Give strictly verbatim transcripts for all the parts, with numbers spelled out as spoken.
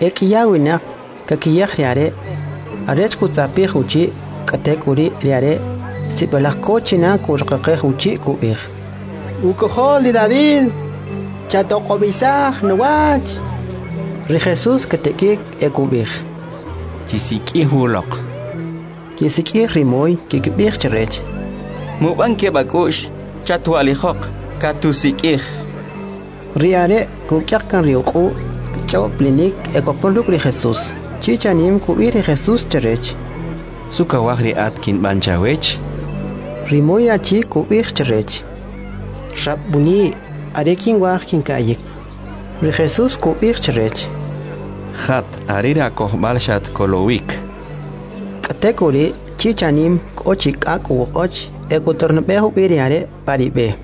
Ekiyawinak kakiyah riare arech kutsapi huchi katekuri riare sipelah kochina kurqaqe huchi kubih ukoholi David chatokobisah nuwach ri Jesús katekik ekubih chisiki hulok kisiki rimoy kikibih cherech muban ke bakush chatwalijok katusikih riare kukyakan riuqu chawplinik ekopoluk ri Jesús chichanim kuir ri Jesús cherech sukawahri atkin banchawech rimoy achi kuir cherech Rabuni arekin wahkin kayik ri Jesús kuir cherech Hat arira kohbalshat kolowik katekuri chichanim kochik aku och ekotornbehu biriare paribe.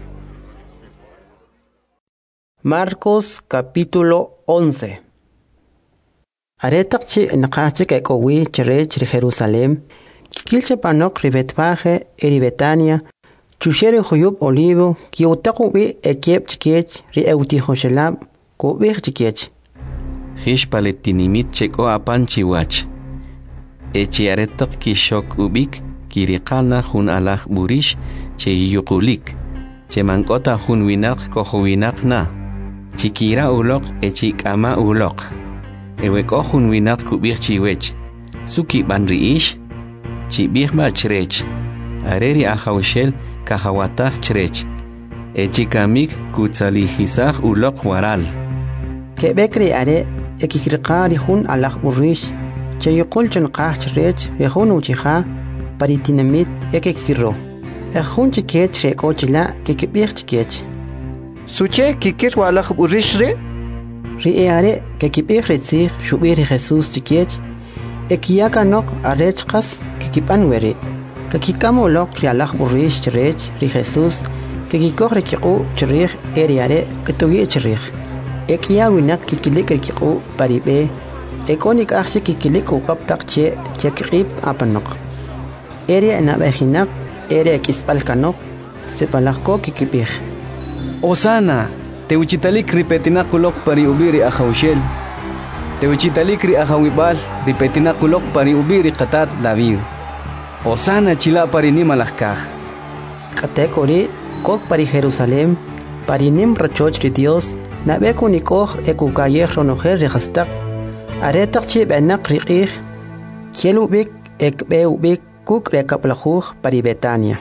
Marcos capítulo once. Aretakchi naqachik ekowi cherech ri Jerusalem kikilche panok ri Betfage eri Betania chushere huyub olivo kiutaku bi ekep chikech ri eutihoshelam ko bi chikech Hish paletinimit cheko apanchi wach. Echi aretak kishok ubik kirikana hun alah burish che yukulik. Che mankota hun winak koho winak na. Chikira ulok echi kama ulok. Eweko hun winak kubik chiwech. Suki banri ish. Chibik ma chrech. Areri ahawshel kahawatah chrech. Echi kamik kutsalihisah ulok waral. Kebekri are ekikirqari hun alah burish che yqul chenqah chrech yehun uchiha paritinamit ekikiro ehun chikech rekochila kikibih chikech suche kikir walah burish re ri are kikibih retsig shubir Jesús chikech ekiyaka nok arech qas kikipan weri kakikamo lok ri alah burish chrech ri Jesús kikikor rekiqu chrich eriare kitugi chrich Ekiyawinak kikilik rikiqu paribe ekonik akhshi kikilik uqabtaq che chekqib apanok eri anabahinak eri kispalkanok sepalakko kikibih Osana teuchitalik ripetinakulok pari ubiri akhawshel teuchitalik ri akhawibal ripetinakulok pari ubiri qatat David Osana chila pari nimalakah katekori kok pari Jerusalem pari nim rachoch ri Dios Nabeku nikoh eku kayeh ronoher rehastak aretak chi benak riqih kielubik ekbeubik kuk rekaplajuh pari Betania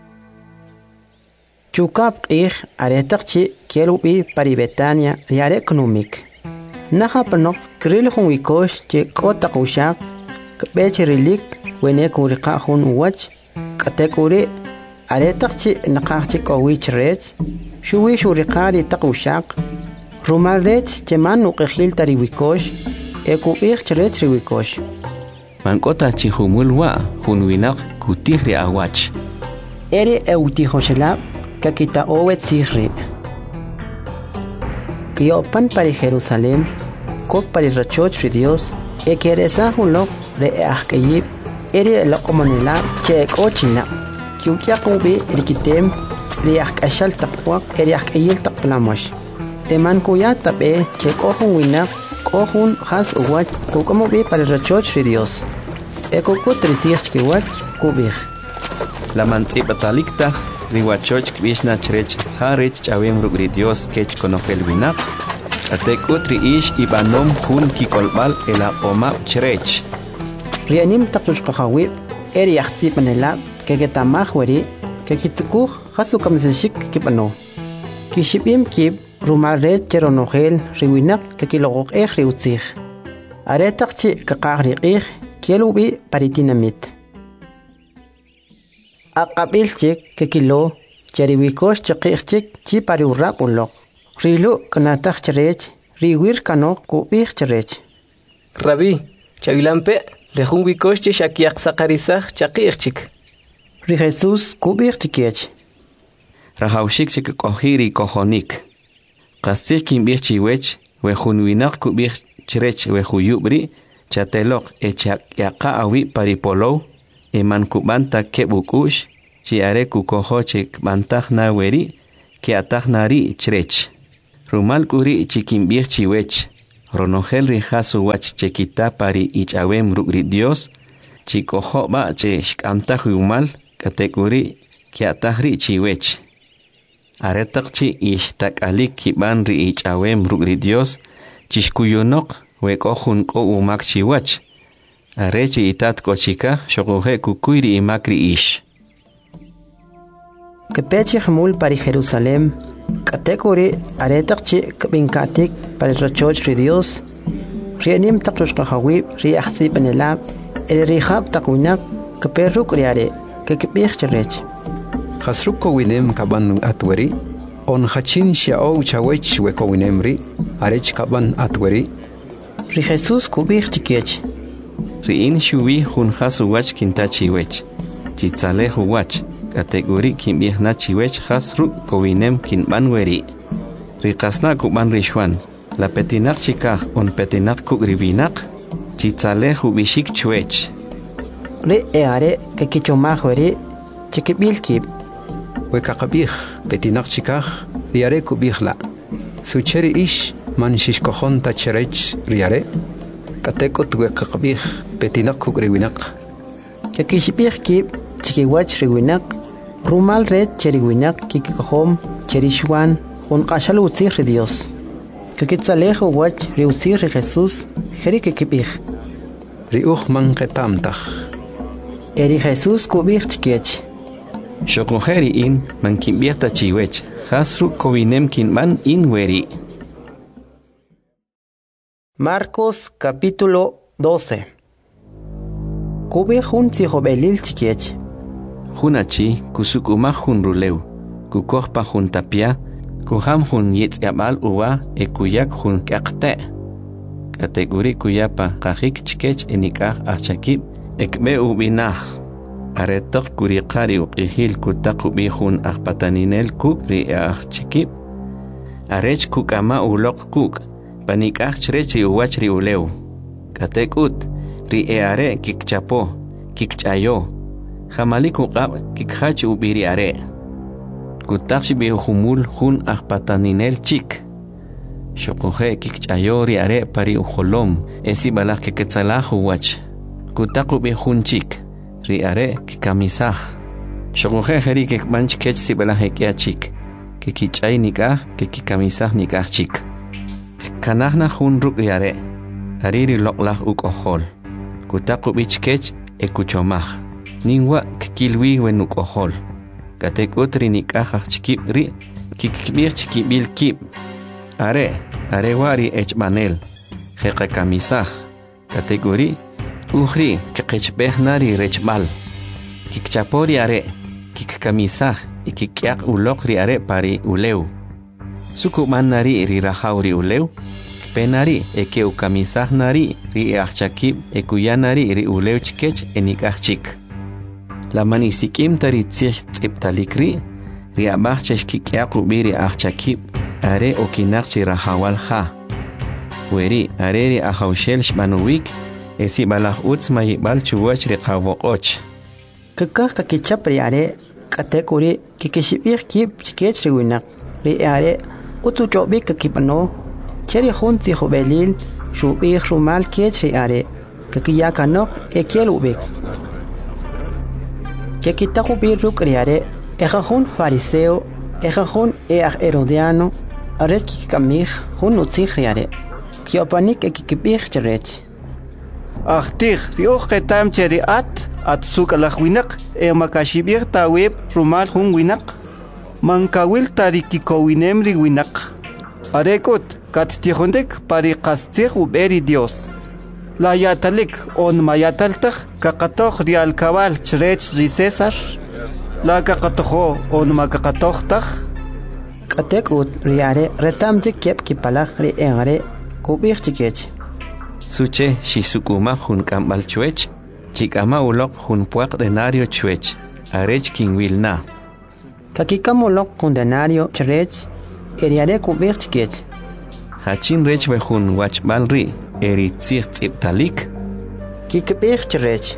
Chukap qih aretak chi kielubi pari Betania riarek numik Naha panok kril hun wikosh chi kotak ushak kbech rilik weneku riqahun uwach katekuri aretak chi naqah chi kowich rech shuwi shuriqari taqushaq Rumalrech cheman uqejil tariwikosh ekubih chrech riwikosh Mankota chihumulwa hunwinak kutihri awach Eri eutihoshelab kakita owet sihri Kiopan pari Jerusalem kok pari rachoch ri Dios ekeresa hunlok re ahkayib eri lokomonela che kochina kiukyaqubi rikitem ri ahkashal taqwaq eri ahkayil taqplamosh Eman kuya tabe che kohun winak kohun has uwach kukomo bi para rachoch ri Dios eko kutrisich kiwach kubih La mantzipatalikta riwachoch kvishna chrech harich chawem rugri Dios kech konofel winak ate kutri ish ibanom kun kikolbal ela oma chrech Rianim taqtush qahawi eri yahti panela kegetamah weri kekitsukuh hasu kamseshik kipano Kishibim kib Rumalret cheronogel riwinak kakilogok eh riutzig. Aretakchi kakagriqih kielubi paritinamit. Aqabilchik kakilo cheriwikosh chaqihchik chi pariurrap ulok. Rilu kanatak cherech riwir kanok kubih cherech. Rabi, chavilampe lejun wikosh shakiak sakarisach chaqihchik. Ri Jesús kubih chikech. Rahaushik chik kohiri kohonik. Qasir kimbih chiwech wehunwinak kubih chrech wehuyubri chatelok echak yaqa awi paripolo eman kubanta kebukush chi are kukoho chik bantah na weri ki atah nari chrech rumal kuri chikimbih chiwech ronogel ri hasu wach chekita pari ichawem rugri Dios, chikojo ba che shkamta humal, kategori kiatahri chiwech. Aretakchi ishtak alik kiban ri ichawem rugri Dios, chishkuyunok wekojun ko umak chiwach. Arechi itat kochika shogoje kukuiri imakri ish. Kepechi hamul pari Jerusalem, kategori aretakchi kabinkatik para el rachoch ri Dios, rianim takrushkahawib ri ahzi panelab, el rihab takunak, keperruk riare, kekepich cherech. Hasruko winem kaban atweri, on hachin shiao chawech weko winemri, arech kaban atweri. Ri Jesus kubich chikech. Ri in shuwi hun hasu wach kintachi wech, chitzale huwach. Kategori kimbih na chiwech hasru kowinem kinban weri. Rikasna kuban rishwan. La petinak chikah on petinak kugribinak. Chitzale hubishik chwech. Re eare kekichomah weri chikibil kib. Wekakabih petinak chikah riare kubihla. Sucheri ish man shishkohon tacherech riare. Katekot wekakabih petinak kugribinak. Kekishibih kib chikiwach riwinak. Rumal red cheriwinak kikikohom cherishwan hun qashal utzir ri Dios. Kekitzalejo wach ri utzir ri Jesus jeri kekipih. Ri uch man ketamtach. Eri Jesus kubih chikech. Shokojeri in man kimbihta chiwech. Hasru kowinem kinban in weri. Marcos capítulo doce. Kubih hun tzihobelil chikech. Hunachi kusukuma hun ruleu, kukohpa hun tapia, kuham hun yetziabal uwa e kuyak hun kakte. Kategori kuyapa kahik chikech enikah achakib ekbe ubinah. Aretok kurikari uqihil kutakubi hun akpataninel kuk ri achikib. Arech kukama ulok kuk, panikah chrechi uwachri uleu. Katekut ri eare kikchapo, kikchayo. Jamalik uqab kikhach ubiri are. Kutakshi bi humul hun akpataninel chik. Shokoje kikchayori are pari uholom. Esi balak kiketsalahu wach. Kutaku bi hun chik. Ri are kikamisah. Shokoje heri kikmanch kech si balak hekia chik. Kikichay nikah kikikamisah nikah chik. Kanahna hun ruk ri are. Hariri loklah ukohol. Kutaku bichkech ekuchomah. Ningwa kikilwi wenuk ohol. Katek utri nikahak chikib ri. Kikibir chikibil kib. Are, are wari echmanel. Jeka kamisah. Kategori. Uhri kikechbeh nari rechbal. Kikchapori are. Kikamisah. Ikikyak ulokri are pari uleu. Sukuman nari ri rahauri uleu. Penari eke ukamisah nari ri achakib ekuyanari ri uleu chikech enikah chik. La manisikim taritzich tziptalikri, riabach cheshkikiak ubiri achakib, are okinakchi rahawal ha. Weri, are ri ahaushel shmanuwik, esi balach utz mayibal chuwach ri qavoqoch. Kakah kakichap ri are, katekuri kikishibir kib chikech riwinak, ri are utuchobik kakipano, cheri hun tzihobelil, shubir rumal kech ri are, kakiyakanok ekiel ubik. Kekitaku birruk riare, ejajun fariseo, ejajun eaj herodiano, arech kikamich, hun utzich riare. Kiopanik ekikibich cherech. Achtich, rioch ketam cheri at, at suk alach winak, e makashibir taweb rumal hun winak. Mankawil tarikiko winemri winak. Arekut, kat tihondek pari kastich uberi Dios. La yatalik on mayataltak kakatoh rial kabal chrech ri César. La kakatoho on makakatohtak. Katek ut riare retam jikep kipalak ri engare kubir chikech. Suche shisukuma hun kambal chwech, chikama ulok hun puak denario chwech, arech king wilna. Kakikamulok hun denario chrech, eriare kubir chikech. Hachin rech we hun wachbal ri. Eritzich tziptalik. Kikibich cherech.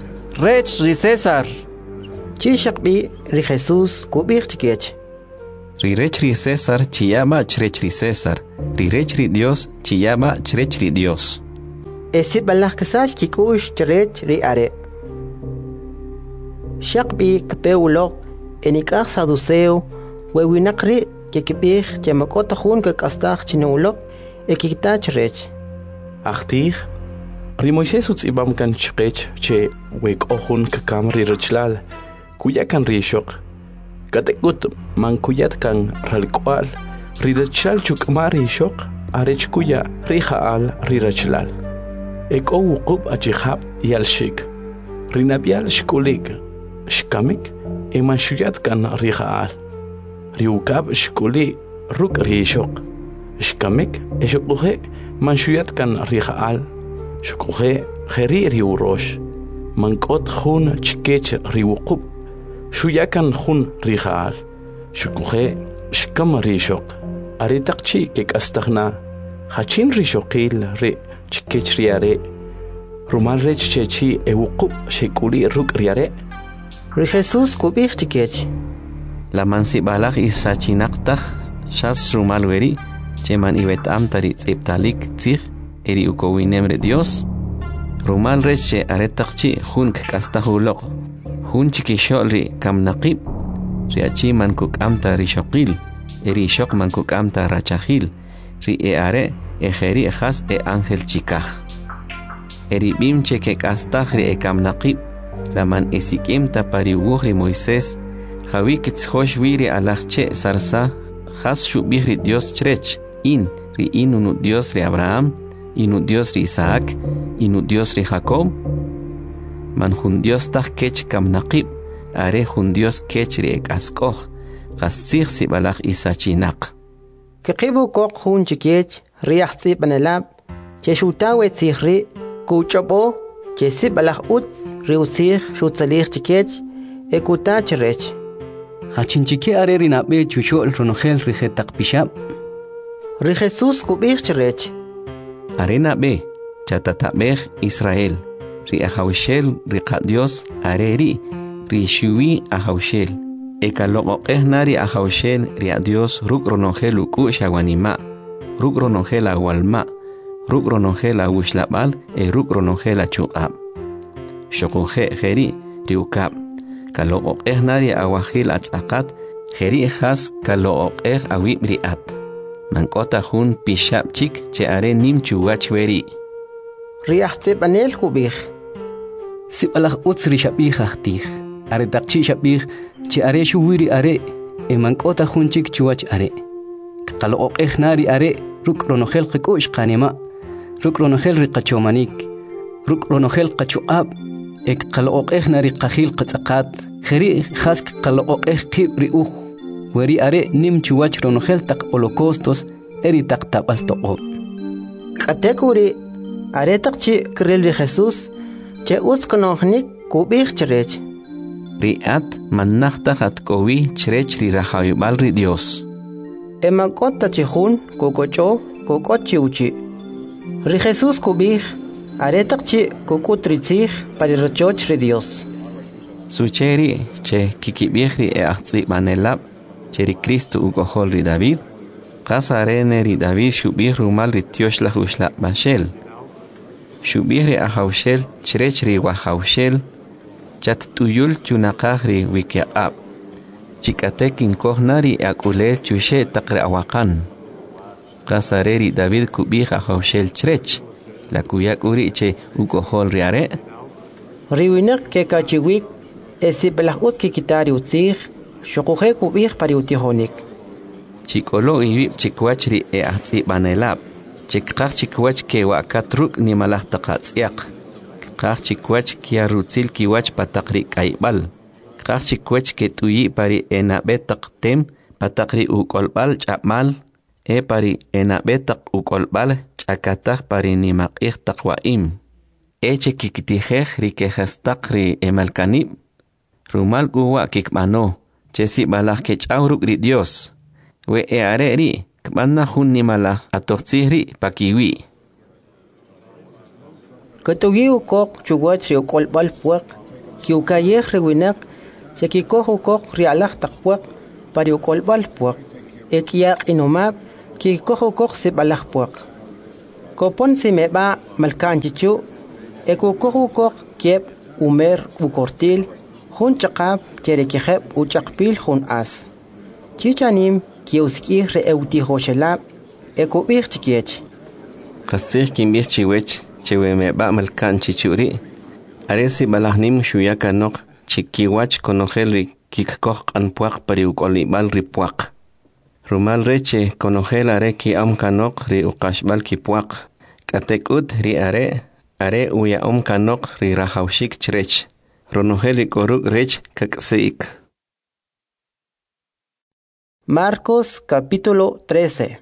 Rech ri César. Chishakbi ri Jesus kubich chikech. Rirech ri César chiyama chrech ri César. Rirech ri Dios chiyama chrech ri Dios. Esi balak kasach kikush chrech ri are. Shakbi kpeulok enikach saduceo wewinakri kekipich chemakota hun kakastach chinulok ekitach rech. Achtig ri Moisés utzibam kan chqech che wek ohun kakam ri rechlal kuya kan ri shok katekut man kuyat kan ralkwal ri rechlal chukmar ri shok arech kuya ri haal ri rechlal ek o wuqub achihab yal shik ri nabial shkulik shkamik e man shuyat kan ri haal ri ukab shkuli ruk ri shok shkamik e shokhe man shuyat kan ri haal shukhe kheri ri urosh man kot khun chkech ri wuqub shuyakan khun ri khal shukhe shkam ri shok ari taqchi ke kastakhna khachin ri shokil ri chkech ri are rumal rech chechi e wuqub shekuli ruk ri are ri Jesus kubich chkech la mansi balagh isachinaqtah shas rumal weri cheman ibetam tari tsiptalik tsikh eri ukowinem re Dios rumal reche aretaqchi hun kastahuloq hun chikishol ri kamnaqib ri achi man kukamta ri shoqil eri shoq man kukamta rachahil ri e are e kheri khas e ángel chikaj eri bimche ke kastaj ri e kamnaqib laman esikimta pari wuhri Moisés Javik tzhosh wiri alachche sarsa khas shubih ri Dios chrech in ri inu Dios ri Abraham inu Dios ri Isaac inu Dios ri Jacob man hun Dios taj kech kamnaqib are hun Dios kech ri ekaskoj qasig si balaj isachinaq keqibu koq hun chikech riah si banelab che shutawe tsihri kuchobo che si balaj ut ri usig shutsalig chikech ekuta chrech hachinchike are ri nabe chushol ronogel ri jetaq pishab ri Jesus kubich chrech arena be chatatabej Israel ri ahawshel ri Dios areri ri shuwi ahawshel ekaloqeh nari ahawshel ri Dios ruk ronogel uku shawanima ruk ronogel awalma ruk ronogel awshlabal e ruk ronogel chuqab shoqoje kheri ri ukab kaloqeh nari awahil atzaqat kheri khas kaloqeh awib riat mankota hun pishab chik che are nim chuwach weri riah se panel kubich si balah uts ri shabih khtig are taqchi shabih che are shuwiri are e mankota hun chik chuwach are qalo nari are ruk ronogel qikush qanima ruk ronogel ri qachomanik ruk ronogel qachuab ek qalo nari qakhil qatsaqat khari khas qalo qib ri ukh weri are nim chuwach ronogel tak holocaustos eri tak tabal toqo katekuri are takchi krel ri Jesus che us konohnik kubich chrech riat manachta hat kowi chrech ri rahaybal ri Dios emakota chihun kokocho kokochi uchi ri Jesus kubich are takchi kokutritzig parirchoch ri Dios sucheri che kikibihri e ahtsi manelab cheri Cristo ugohol ri David qasarene ri David shubih rumal ri tioshla ushla bashel shubih ri ahawshel chrech ri wahawshel chat tuyul chunaqaj ri wikiab chikatekin kohnari akulel chushe taqre awaqan qasare ri David kubih ahawshel chrech la kuyak uri che ugohol ri are ri winak ke kachiwik esi belahut ki kitari utzig shoqoje kubih pariutihonik chikolo ibi chikwachri e atsi banelab chikqaq chikwach ke wakatruk ni malah taqatsiaq qaq chikwach kia rutzil kiwach pataqri kaibal qaq chikwach ke tuyi pari enabetaq tem pataqri uqolbal ch'amal e pari enabetaq uqolbal ch'akataq pari ni maqih taqwaim e chikitijej ri kehastaqri emalkanib rumal guwa kikmano chesi balaj ke ch'awruk ri Dios we e are ri kmanna hun ni malaj atoqtzihri pakiwi katugi ukok chuwach ri uqolbal puaq ki ukayej ri winak chekikoh ukok ri alaj taqpuaq pari uqolbal puaq ekiyak inomab ki koho koh se balak puak. Kopon si meba malkan chichu eko koho koh kiep umer ukortil hun chakab chere kiheb uchakpil hun as. Chichanim kiuski re euti hoshelab eko bir chikiech. Kasih kimbir chiwech chewe meba malkan chichuri. Aresi balahnim shuyaka nok chikiwach konogel kikkoh anpuak pariukolibal ripuak. Rumal reche konogel are ki am kanok ri ukashbal kipuak. Katekut ri are are uya om kanok ri rahaushik chrech. Ronogel koruk rech kakseik. Marcos capítulo trece.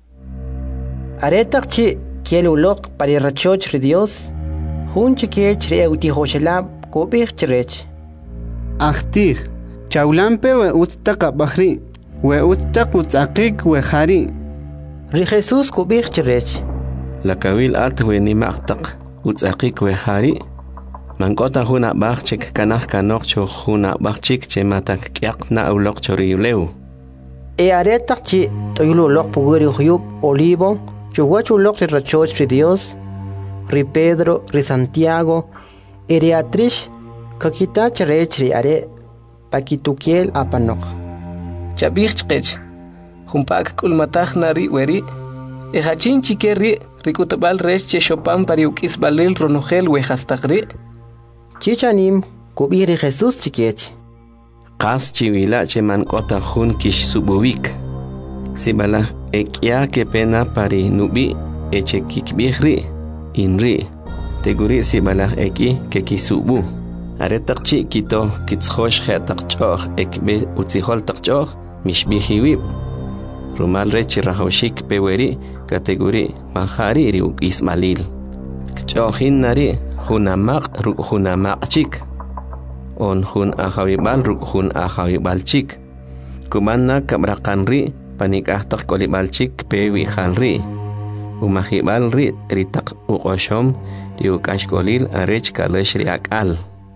Aretakchi kielulok parirrachoch ri Dios. Hun chikiech ri eutihoshelab kubich chrech. Achtih, chaulampe we ustaka bahri, we ustak utakik we hari. Ri Jesús kubich chrech. La kawil at we ni maktak utakik we hari. Mankota huna bakchik kanah kanok cho huna bakchik che matak kyak na ulok choriyuleu. E aretakchi toyululok puguri huyub olivo, chuguachulok ri rachoch ri Dios. Ri Pedro, ri Santiago, y ri Atrish, kakita chrech ri are, pakitukiel apanok. Chabich chkech, humpak kulmatach nari weri, e hachin chikeri, rikutabal rech che chopan pariukis balil ronogel wehastakri. Chichanim, kubiri Jesús chikech. Kas chiwila che mankota hun kish subuvik. Sibala ekya ke pena pari nubi eche kikbihri. Inri, teguri si balah eki ke kisubu. Aretak chi kito kitshosh khetak choch ekbe utzihol tak choch mishbihiwib. Rumal rechi rahoshik peweri kategori mahari riuk ismalil. Kchochin nari hunamak ruk hunamak chik. On hun ahawibal ruk hun ahawibal chik. Kumanna kabrakanri panikah tak kolibal chik pewi khalri. Umahibal ri ritak uqoshom riukash kolil arech kalesh riakal.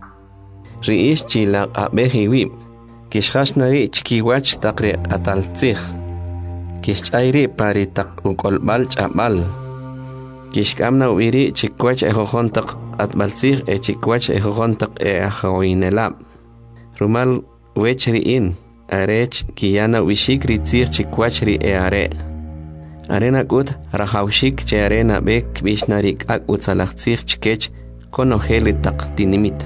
Riish chilaq abehiwib. Kishhash nari chkiwach takri ataltzih. Kishchayri pari tak ukolbal chabal. Kishkamna uiri chikwach ejojon tak atbaltzih e chikwach ejojon tak e ajoinelab. Rumal wech riin arech kiyana wishik ritzih chikwach ri e are. Arena gut rahaushik che arena bek bishnarik ak utzalachtzich chkech konogel tak tinimit.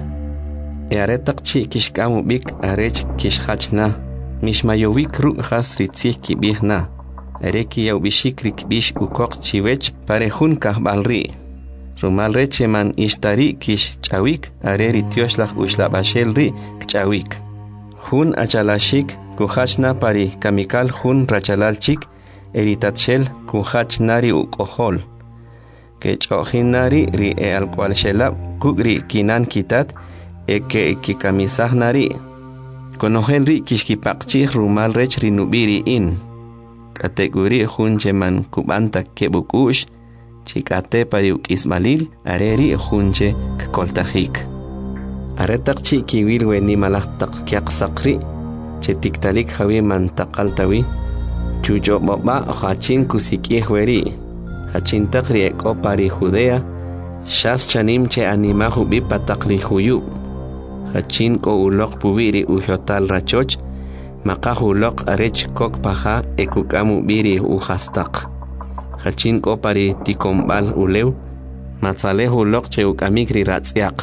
E aretak chi kishkamu bik arech kishhachna mishmayovik ru has ritzich kibihna. Areki yau bishik rikbish ukok chiwech parejun kahbalri. Rumal reche man ishtari kish chawik areri tioshlach ushlabashel ri kchawik. Hun achalashik kuhachna pari kamikal hun rachalal chik eritatshel kuhach nari ukohol. Que chojin nari ri e al cual shelab kugri kinan kitat e que kikamisah nari. Konogel ri kishkipakchih rumal rech rinubiri in. Kategori hunche man kubanta kebukush chikate pariuk ismalil areri hunche kakoltajik. Aretak chi kiwil we ni malaktak kyak sakri che tiktalik hawi man takaltawi. Chuyo baba hachin kusiki hueri. Hachin takri eko pari Judea. Shas chanim che anima hubi patakli huyu. Hachin ko ulok pubiri ujotal rachoch. Maka hulok arech kok paha ekukamu biri uhastak. Hachin ko pari tikombal ulew. Matzale hulok che ukamikri ratsiak.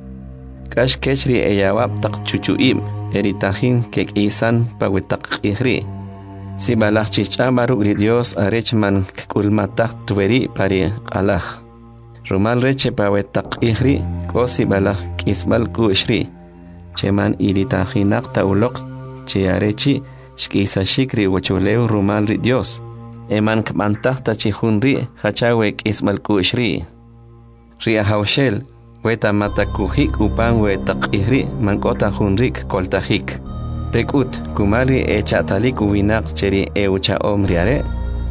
Kash kechri eyawab tak chuchuim. Eritahin kek isan pawetak ihri. Si balach chichamaru ri Dios arechman kulmatak tueri pari alach. Rumal reche pawetak ihri ko si balach kisbal kushri. Cheman iritahinak taulok che arechi shkisa shikri wachulew rumal ri Dios. Eman kmantak tachihunri hachawe kisbal kushri. Ri ahawshel weta matakuhik upan wetak ihri mankota hunrik koltajik. Tekut kumari echatalik uwinak cheri eucha omriare.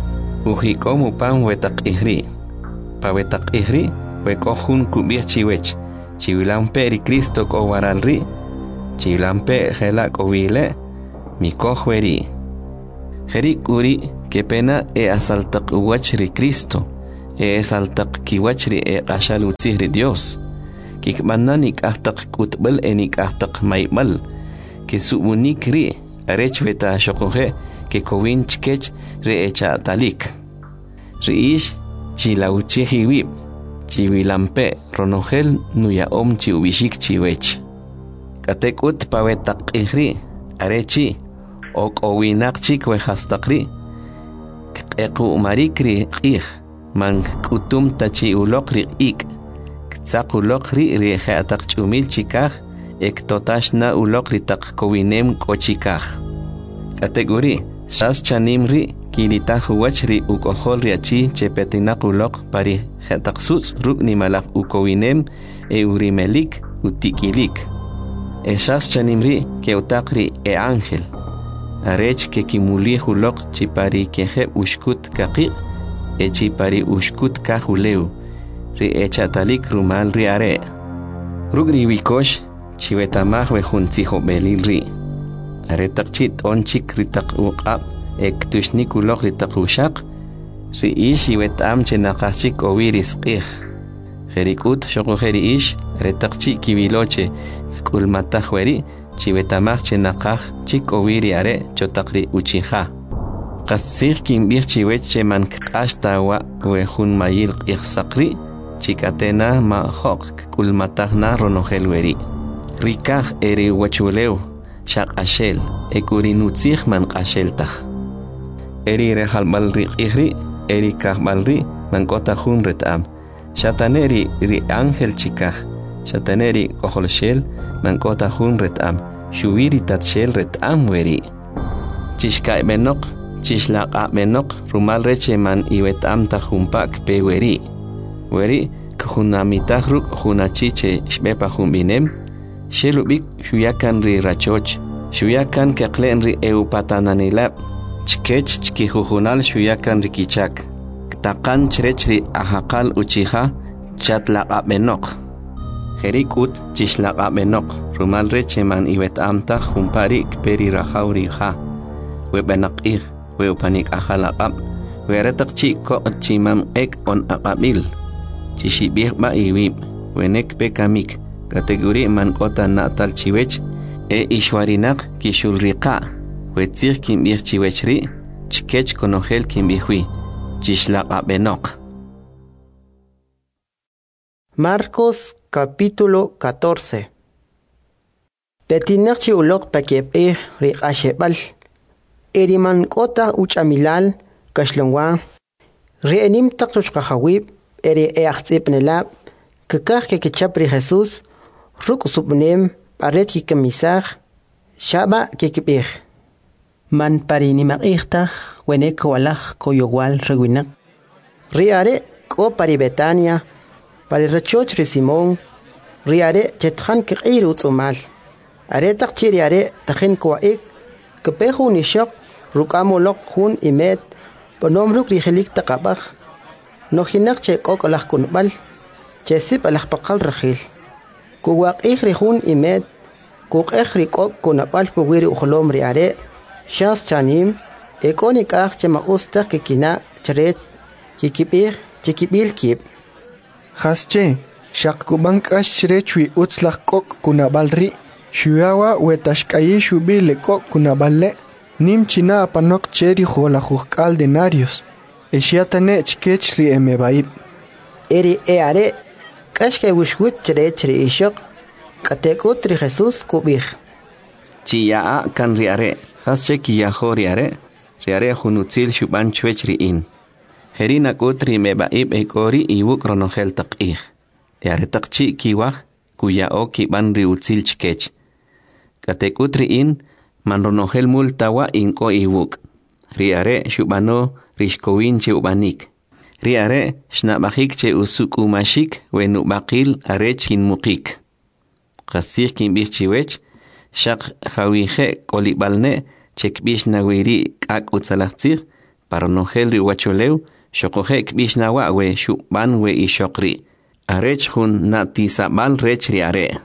Uhikom upan wetak ihri. Pa wetak ihri wekohun kubir chiwech. Chiwilampe ri Cristo ko waralri. Chiwilampe hela ko wile. Mikohweri. Jerik uri que pena e asaltak uwachri Cristo, e asaltak kiwachri e qashal utzihri Dios. Kikmanan ahtak kutbel enik ahtak maibal, que subunik ri, arech veta shokohe, que kowin chkech re echa talik. Riish, chilauchihi wib, chiwilampe, ronogel nuya om chiubishik chiwech. Katekut pawetak ihri, arechi, ok owinak chik wehastakri. Eku marikri ih, man kutum tachi ulokri ik. Ktsak ulokri riehe atak chumil chikah, ek totashna ulokri tak kowinem kochikah. Kategori, shas chanimri, kilitah wachri ukohol riachi chepetinak ulok pari hetaksutz ruk nimalak ukowinem e urimelik utikilik. Esas chanimri que utakri e ángel. Arech que kimuli hulok chipari keje ushkut kaki e chipari ushkut kahuleu. Ri echatalik rumal ri are. Rugri wikosh chiwetamah wejunziho belil ri. Aretak chit onchik ritak uqab ek tushnik ulok ritak ushak. Ri ish iwetam chenakachik owiris qih. Jerikut shoko jeri ish retak chik kibiloche kulmatah weri chiwetamah chenakah chik owiri are chotakri uchiha. Qasir kimbir chiwech cheman kashta wa wehun mayil qihsakri chikatena ma hok kulmatah na ronogel weri. Rikah eri wachuleu shak ashel ekurinutzih man qasheltah. Eri rehalbal riqihri eri kahbalri man kotahun retam. Shataneri ri ángel chikah. Shataneri koholshel man kotahun retam. Shubiri tatshel retam weri. Chishkai benok, chishlaq benok, rumal reche man iwetam tahumpak pe weri. Weri kuhunamitah ruk hunachiche shbepa humbinem. Shelubik shuyakan ri rachoch. Shuyakan keklen ri eupatananilab. Chkech chkihuhunal shuyakan ri kichak. Takan chirechri ahakal uchiha chatlaqa benok. Jerikut chishlaqa benok. Rumal reche man iwet amta humparik peri rahauri ha. Webenak ih, weupanik ahalaqab. Weretak chiko chimam ek on aqabil. Chishibih ba iwib. Wenek pekamik. Kategori man kota natal chiwech. E ishwarinak kishulriqa. Wetzir kimbih chiwechri. Chkech konogel kimbihui. Marcos capítulo catorce. Petinakchi ulok pakep e riqashebal. Eriman kota uchamilal kashlongwa. Reenim taktushkahawib eri eachtip nelab. Kakah kekichapri Jesus. Ruk subnem aret kikamisah. Shaba kekipih. Man parinimak ihtah, wenek walak koyowal reguinak. Riare ko pari Betania, pari rachoch ri Simón, riare chethan kiqiru tsumal. Are tak chiriare takhin kwa ik, kepehu nishok, rukamolok hun imet, ponom ruk rihelik takabak. Nohinak che kok alak kunbal, che sip alak pakal rahil. Kuwak ik rihun imet, kuk ek rikok kunabal puwiri ukolom riare, Shas chanim, ekonik ah chema ustak kikina chret, kikipir, kikibil kip. Hasche, shak kubank ash chrechui utslak kok kunabalri, shuyawa wetashkayi shubi le kok kunaballe, nim china apanok cheri jola jukal denarios, eshiatane chkechri emebaib. Eri eare, kashke wishwit chretri ishok, katekutri Jesus kubih. Chiyaa kan riare. Hasche kiyaho riare, riare hunutzil shuban chwechri in. Herina kutri mebaib ekori iwuk ronogel takih. Yare takchi kiwah, kuyao kiban riutzil chkech. Kate kutri in, man ronogel multawa inko iwuk. Riare shubano rishkowin che ubanik. Riare shnabahik che usuk umashik wenubakil arech kin mukik. Kasih kin birchiwech, shak hawije kolibalne chekbish nawiri kak utzalachtzir para nogel ri wacholeu shokoje kbish nawa we shuban we ishokri arech hun natisabal rech riare.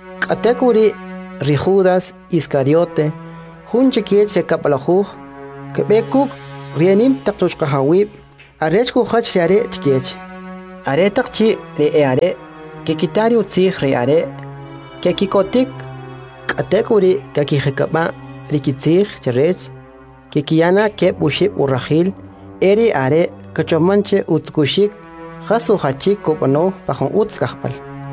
Katekuri ri Judas Iscariote hun chikiet se kapalajuj kebekuk rienim taktush kahawib arech ku khach yare tikech are takchi le are ke kitari utsih re are ke kikotik katekuri ke kihekaba rikitsih cherech ke kiana ke bushib urahil eri are kachomanche utkushik khasu khachik kopano pahon uts kahpal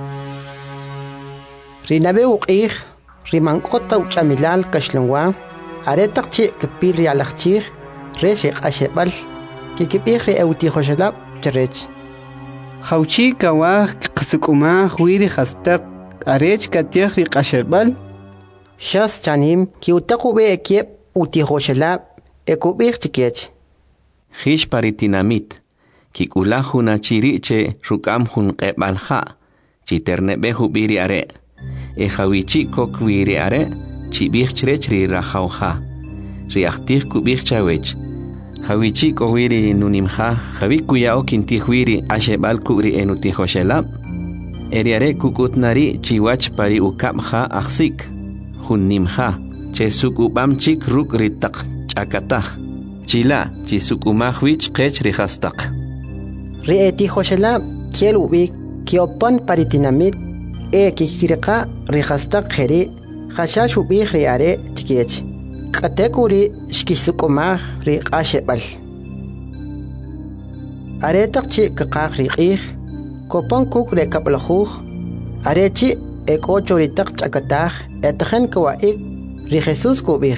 rinabe uqih rimankota uchamilal kashlungwa are takchi kepil rialachchih reshik ashebal kikipih re euti khoshalab cherech Hauchi kawah qasukuma huiri khastak arech katiah ri qashebal shas chanim ki utaqu be ekiep uti khoshalab ekubih tikech Hish paritinamit ki kulahuna chiriche rukam hun qebalha chiternebe hubiri are e hawichi kokwiri are chibih chrechri rahauha riachtih kubih chawech hawichi kowiri nunimha hawikuya okintihwiri ashebal kuri enutihoshelab eriare kukutnari chiwach pari ukabha aksik hunnimha chesukubamchik ruk ritak chakatah chila chisukumahwich qech rihastak rieti khoshalab kielubik kiopan paritinamit e kikirqa rihastak kheri khashash ubih riare tikech katekuri shkisukumah ri qashebal aretakchi kaqaq riqih kopan kuk re kaplakhuh arechi ekochoritak chakatah etajen kawaik ri Jesus kubih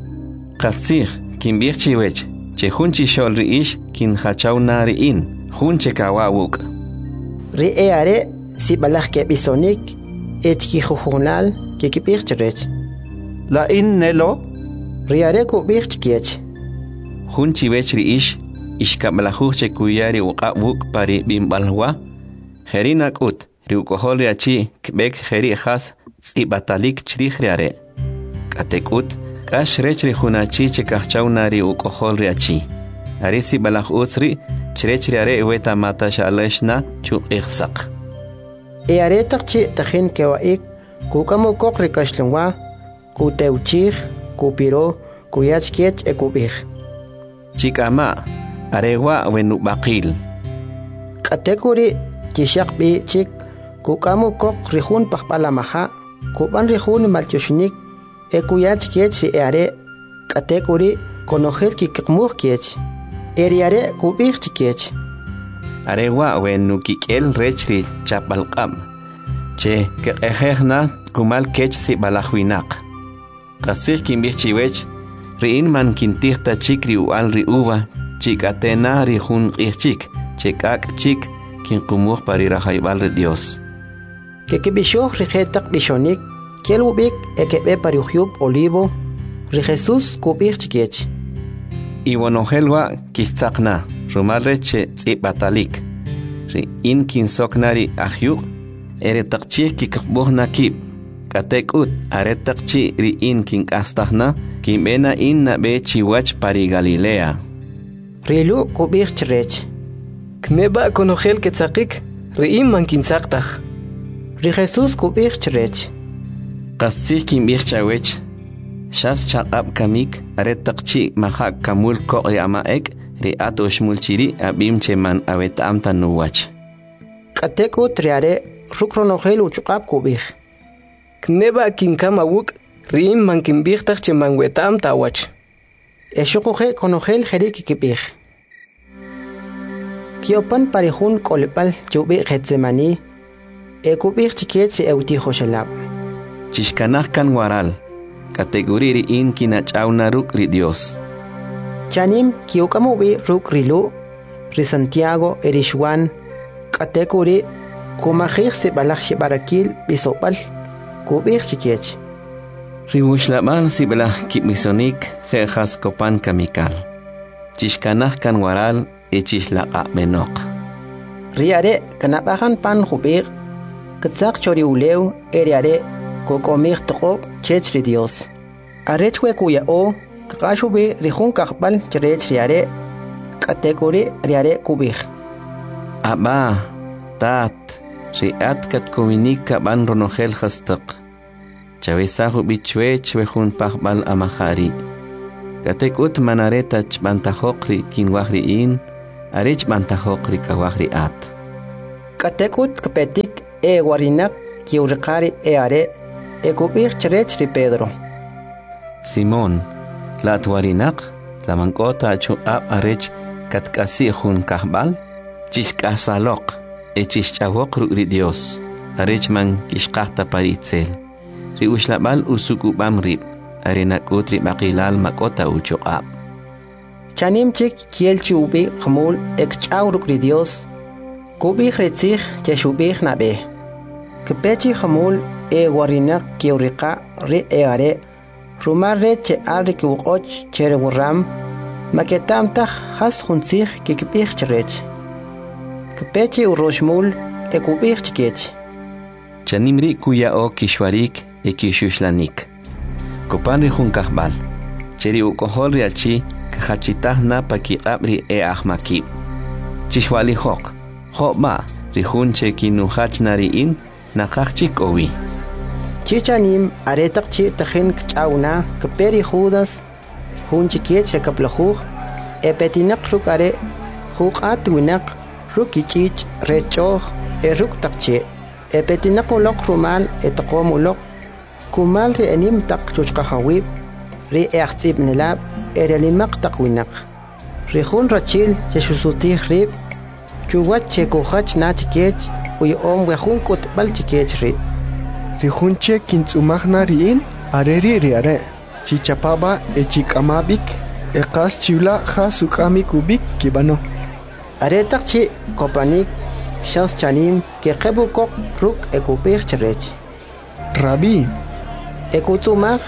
qasih kinbih chiwech che hunchi shol riish kin hachawna riin hunche kawawuk ri e are si balach ke bisonik etki khuhunal ke kibih cherech la in nelo riare kubih chkiech hunchi wech riish ishkablahuh che kuyari uqawuk pari bimbalwa herina kut riukohol riachi kbek heri khas tsibatalik chrih riare katekut kash rechri hunachi che kahchawnari ukohol riachi arisi balakh utsri chrechri are weta mata shaleshna chu ikhsaq e are takchi takhin kewaik kukamo kokri kashlungwa kuteuchih kupiro kuyachkech ekubih chikama arewa wenu baqil katekuri kishaqbi chik kukamo kok rihun pahpalamaha kuban rihun maltyoshnik ekuyachkech ri are katekuri konohel kikmuh kech eriare kubih chikech arewa wenu kikel rechri chapalqam che kehehna kumal kech si balahwinaq qasih kinbih chiwech riin man kintihta chikri ual ri uva chikatena ri hun qihchik chekak chik kinqumuh parira haybal de Dios kekibishoh ri khetak bishonik kelubik ekebe pariuhyub olivo ri Jesus kubih chikech iwonohelwa kistzaqna rumalreche tsibatalik ri in kinsoknari ahyu ere taqchih kikbuhna kib katekut aretaqchi ri in kinkastahna kimbena inna be chiwach pari Galilea rilu kubih chrech kneba konohel ketzaqik ri in man kinsaqtaj ri Jesus kubih chrech qasih kimbih chawech shas chaqab kamik aretaqchi mahak kamul ko yamaek ri atosh mulchiri abim cheman awetam tanuwach katekut riare rukronohel uchqab kubih kneba kinkama wuk rin man kimbihtaj che man wetam tawach eshuqoje konohel jeriki kibih kiopan parihun kolpal chubi getsemani ekubih chikech euti khoshalab chishkanaj kan waral kategori ri in kinachawna ruk ri Dios chanim kiokamu bi ruk rilu ri Santiago erishwan kategori kumajih se balach barakil bisopal kubih chikech riwushlaban siblah kimisonik jejas kopan kamikal chishkanaj kan waral echishlaqa menok riare kanabahan pan khubir katzaq chori uleu eriare kokomir toqo chechri Dios arechwe kuya o qashubi rihun kahbal cherech riare kategori riare kubih aba tat riat kat kominika ban ronohel khastaq chawesahu bichwe chwehun pahbal amahari Katekut manareta chbantajokri kinwahriin, arech bantajokri kawahri at. Katekut kapetik e warinak kiurikari e are, e kubir cherech ri Pedro. Simón, tlatwarinak, tlamankota chu ab arech katkasi jun kahbal, chishkasalok, e chishchavok ri Dios, arech man kishkahta paritzel. Ri ushlabal usukubam rib, arenak utri makilal makota uchuqab. Chanim chik kiel chubi khamul ek chauruk ri Dios, kubi khretzich cheshubih nabe. Kepechi khamul e warinak kiurika ri e are, rumar re che alri kiuqoch chere wuram, maketam takh khas khunsich kikibih cherech. Kepechi uroshmul e kubih chikech. Chanimri kuya o kishwarik e kishuslanik. Kopanri jun kahbal. Cheri ukohol riachi kachitahna pakiqabri e ahmakib. Chishwali hok. Hokma rihun che kinuhachnariin nakachik owi. Chichanim aretak chi tahin kchauna kaperi judas hun chikiet shakaplahu e petinak rukare hukat winak rukichich rechoh e ruk takche e petinak ulok rumal e taqomulok kumal ri anim tak chuchqahawib ri e ahtib nilab e relimak takwinak ri hun rachil cheshusutih rib chuwat chekuhach na chikech uy om wehun kut bal chikech ri Rihunche kintzumagna riin areri riare chichapaba e chikamabik e qas chivla khasukami kubik kibano aretak chi kopanik shans chanim ke qebukok ruk e kupir cherech Rabi e kutsumag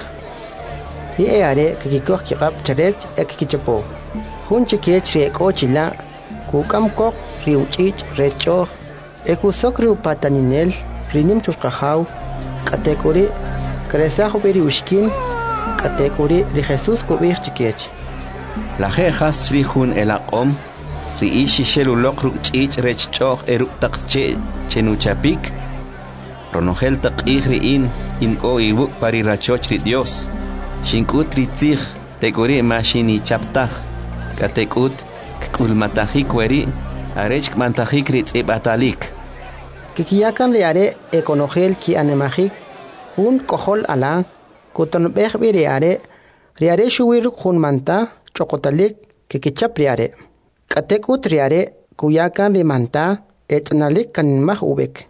ni e are kikikok kikap cherech e kikichapo hunche kech ri ekochila kukam kok riuchich recho e kusok riupataninel rinim chukahaw katekuri kresajo beri ushkin katekuri ri Jesus kubir chikech La jejas trihun el aqom ri ishi shelulok ruchich rechchoch eruk takche chenuchapik ronogel taqih riin imko ibu pari rachoch ri Dios shinkut ritzich tekuri mashini chaptaj katekut kulmatahik weri arech mantajik ritzibatalik kikiyakan riare ekonogel ki anemajik hun kohol ala kuton beh riare riare shuwir hun manta chokotalik kikichap riare katekut riare kuyakan rimanta etnalik kanmah ubek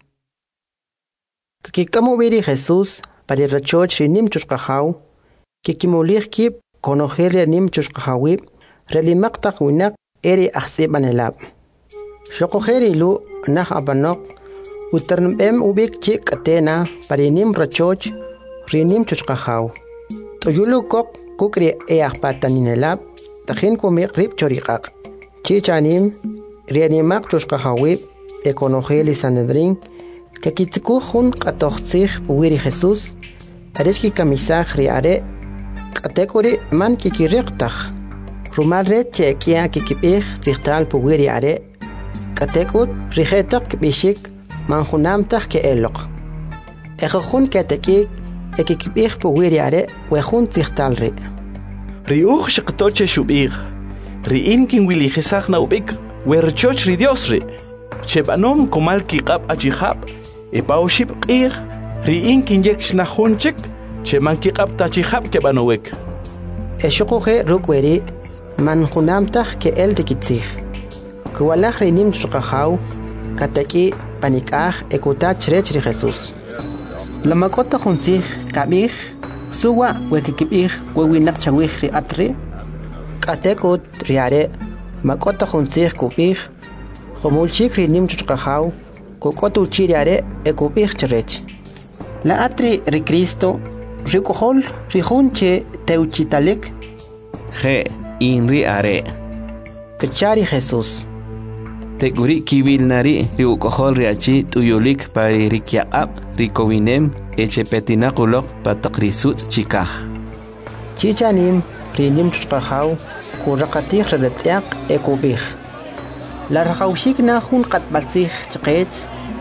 kikikamu biri Jesus pari rachoch rinim chushqahaw kikimulich kip konogel nim chushqahawib relimak takwinak eri ahsibanelab Shokogeri lu nah abanok uternbem ubik chik atena parinim rachoch rinim chuchqahaw toyulu kok kukri eahpataninelab tahin kumik rib choriqaq chichanim rianimak chuchqahawib ekonogeli sanedrin kakitziku hun qatoqtzij puwiri Jesus arishki kamisaj riare katekuri man kikiriqtaj rumal re chekia kikipij tzijtal puwiri are katekut rijetak bishik manjunamtak ke elok ejojun katekik ekikibih puwiri are wejun tzihtalri Riuch shqtoche shubig riin kin wili khisakh na ubik werchoch ri Dios ri chebanom komal kiqab ajihab e paushib qir riin kin yekshna hunchik cheman kiqab tajihab ke banowek eshuquje rukweri manjunamtak ke el tikitzij Kuwalaj rinim chuqahaw kataki panikaj ekuta chrech ri Jesus lamakota junsij kabij suwa wekikibij wewinak chawij ri atri katekut riare makota junsij kubij khomulchik rinim chuqahaw kokotu chiriare ekubij chrech la atri ri Cristo rikohol rihunche teuchitalik je inri are kachari Jesus Teguri kibil nari riukohol riachi tuyulik pari rikiaqab rikowinem echepetinakulok patakrisut chikaj. Chichanim rinim chuqahaw kuraqatij relatiaq ekubij. La raqawshik na hun qatbalsij chqech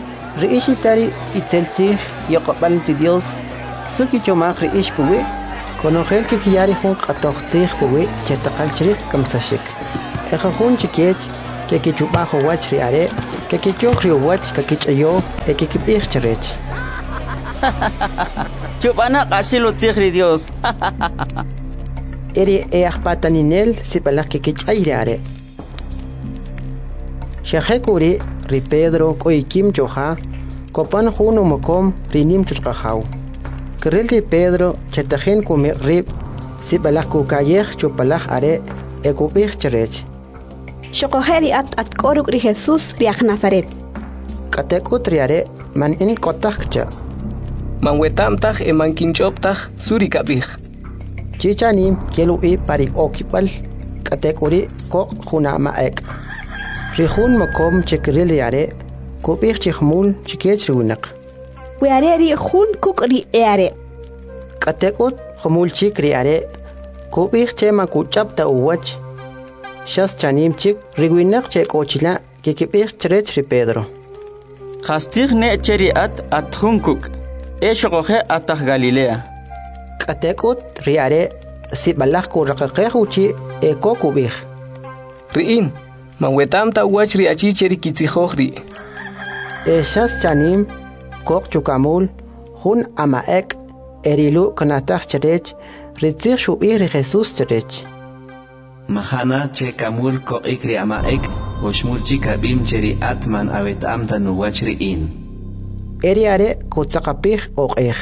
riishi tari itzelsij yoqbal ti Dios suki chomaq riish puwi Conogel que kiyari jun qatoqtij buwi chetaqal chrik kamsashik. Eja jun chikech que kichubajo wach ri are que kichok ri wach que kichayo e que kipich cherech. Chupana qashilo tigri Dios. Eri e ahpataninel sipalak que kichay are. Shahekuri ri Pedro koikim joha kopan junu mokom rinim chuchqahaw. Kerel ri Pedro chetajen kume rib sipalak ku kayej chupalak are e kupich cherech. Shokoheri at at koruk ri Jesus riak Nazaret. Katekut riare man in kotakcha. Man wetam taj e man kinchop taj suri kabij. Chichanim kelu i pari okipal katekuri ko juna maek. Rihun makom chekril riare kupich chikhmul chikech runak. Weare ri khun kuk ri eare. Katekut khmul chik riare kupich chema kuchapta uwach. Shas chanim chik riguinak che kochila que kipich cherech ri Pedro. Khastig ne cheri at at hunkuk. E shokohe atah Galilea. Katekut riare si balak ku rakakhuchi e kokubich. Riin, man wetam ta wach ri achi cheri kitzijohri. E shas chanim kok chukamul hun amaek erilu kanatach cherech ritzir shubi ri Jesus cherech. Mahana che kamul ko ikri amaek oshmul chikabim cheri atman avet amta nuwachri in. Eriare kutzakapich oqej.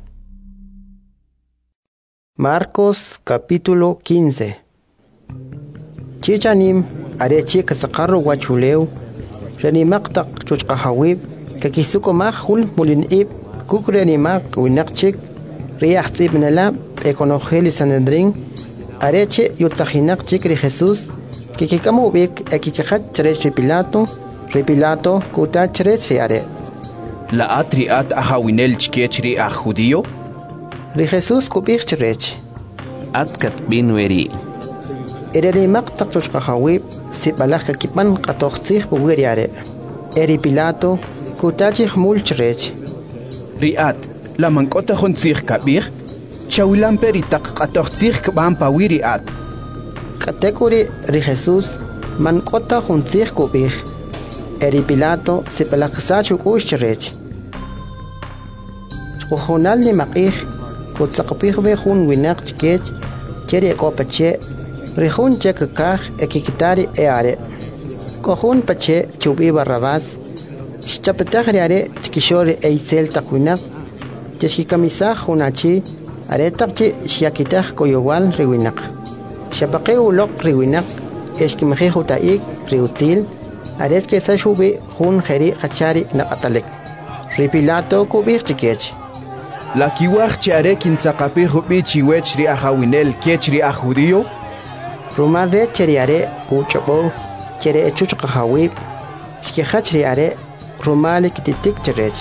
Marcos capítulo quince. Chichanim are chik sakarro wachuleu renimaktak chuchqahawib kakisukomaj hul mulinib kukrenimak winakchik riachtib nalab ekonogeli sanedrin areche yutajinak chikri Jesús que kikamubik ekikajat cherech ri Pilato ri Pilato kuta cherech are. La atriat ahawinel chkechri a judío. Ri Jesús kubich cherech. Atkat binweri. Eri maqtaq chuchqahawib sibalaj kipan qatoqsij buwiri are. Eri Pilato kutachi khmul cherech. Riat la mankota khontzig kabir. Chawilan peritak qatoqsij kban pawiri at. Katekuri ri Jesús mankota khontzig kubich. Eri Pilato sipalaqsachu kush cherech. Chqujonal ni maqij kutsaqpij be jun winak chkech cheri kopache rihun chekakaj ekikitari eare. Kohun pache chubi Barrabás chapetagri are chkishori eisel takwinak cheskikamisaj hunachi are takchi shiakitaj koyowal riwinak. Shapaqe ulok riwinak eskimje hutaik riutil aret que sa shubi jun jeri hachari naqatalek. Ri Pilato kubich chikech. La kiwaj chare kintzaqapi hubi chiwech ri ahawinel kech ri a judío. Rumal re cheriare kuchobo chere echuchqahawib shkihach ri are rumali kititik cherech.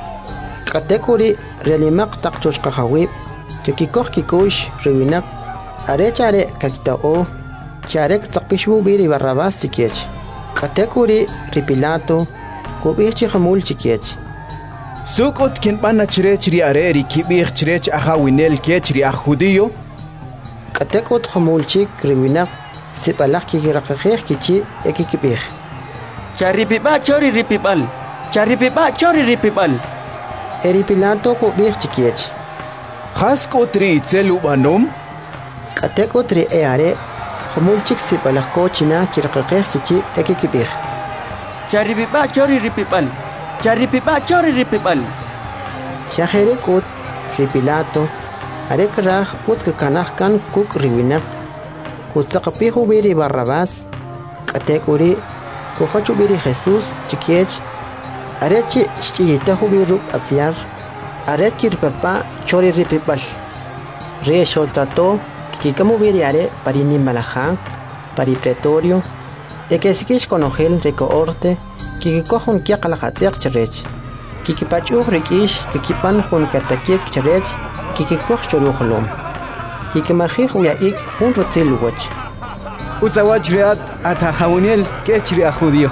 Katekuri relimaq taqchuchqahawib kikikoh kikush riwinak are chare kakitao charek tsaqpishu biri Barrabás chikech. Katekuri ri Pilato kubich chikhamul chikech. Sukot kinpana cherech ri are ri kibich cherech ahawinel kech ri a judío. Katekut khamul chik riwinak sipalak kikirakakej kichi ekikibich. Charipipa chori ripipal. Charipipa chori ripipal. Eri Pilato kubich chikech. Haskot ri itzel ubanum. Katekut ri eare khamul chik sipalak ko china kirakakej kichi ekikibich. Charipipa chori ripipal. Charipipa chori ripipal. Shaheri kut ri Pilato arek raj utk kanaj kan kuk riwinak kutsaqpihu biri Barrabás katekuri kuhachu biri Jesús chikech arechi chiyitahu biruk asyar arek papa chori ripipal re soltato kikamu biri are parini malaja pari pretorio ekesikish konogel rekoorte kikikohun kiaqalajatiaq cherech kikipachuh rikish kikipan jun katakik cherech kikikoh choluhlom kikimajij uyaik jun rotzil wach Utsawach riat atahawinel kech ri a judío.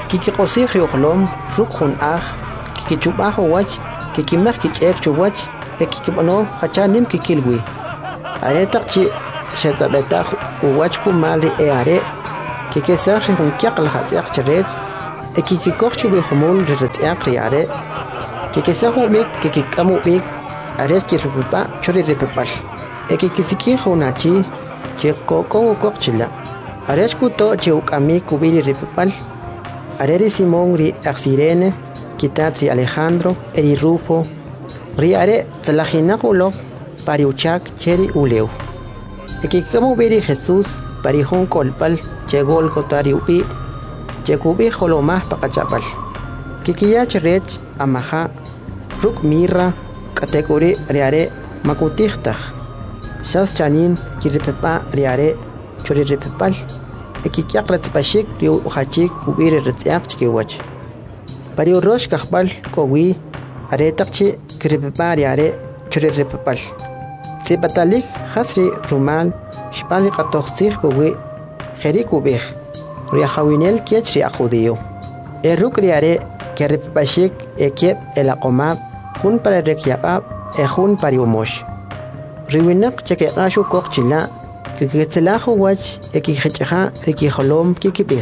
Kikikosij riohlom ruk jun aj kikichubaj wach kikimaj kich'ek chuwach ekikibano hachanim kikilwi are takchi shetabeta uwachku mali e are kikesar hun kyaqal hatsiaq chret ekikikochu bi humul retsaq riare kikesahu mik kikikamu bik are kirpa chori repal ekikisiki hunachi chekoko kokchila arechku to cheukami kubiri repal areri Simón ri Axirene Kitatri Alejandro eri Rufo ri are tlajinakulo pariuchak cheri uleu ekikamu biri Jesús parihon kolpal chegol kotari upi chekubi holomah pakachapal kikiya cherech amaha ruk mirra kategori riare makutihtah shas chanim kiripepa riare chori repepal ekikyak retspashik riu hachik kubiri retsiak chkiwach pariu rosh kahbal kowi are takchi kiripepa riare chori repepal sipatalik hasri rumal shpali qatoxsih kowi kheri kubih riahawinel kiechri ajudiyo eruk riare keripashik ekep elaqomab hun para rekyaqab e hun pariumosh riwinak chekeqashu kokchila kikitselahu wach ekikhechaha rikijolom kikibih